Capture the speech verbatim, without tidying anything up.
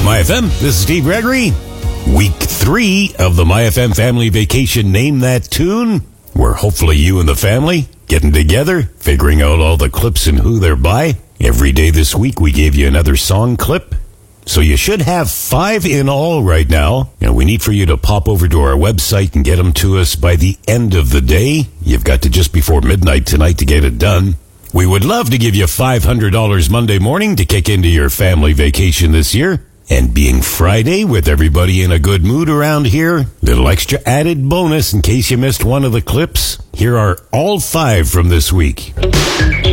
My F M, this is Steve Gregory. Week three of the My F M Family Vacation Name That Tune, where hopefully you and the family getting together, figuring out all the clips and who they're by. Every day this week we gave you another song clip. So you should have five in all right now. And we need for you to pop over to our website and get them to us by the end of the day. You've got to just before midnight tonight to get it done. We would love to give you five hundred dollars Monday morning to kick into your family vacation this year. And being Friday with everybody in a good mood around here, little extra added bonus in case you missed one of the clips. Here are all five from this week.